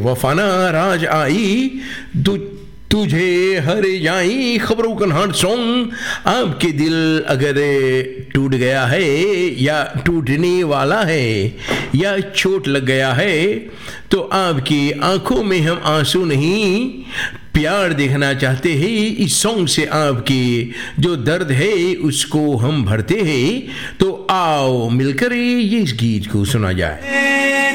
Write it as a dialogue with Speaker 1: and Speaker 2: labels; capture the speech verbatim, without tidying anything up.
Speaker 1: वफाना राज आई तु तुझे हर जाई खबरों कन्हाट सॉन्ग। आपके दिल अगर टूट गया है या टूटने वाला है या चोट लग गया है तो आपकी आंखों में हम आंसू नहीं प्यार देखना चाहते हैं। इस सॉन्ग से आपके जो दर्द है उसको हम भरते हैं। तो आओ मिलकर ये इस गीत को सुना जाए।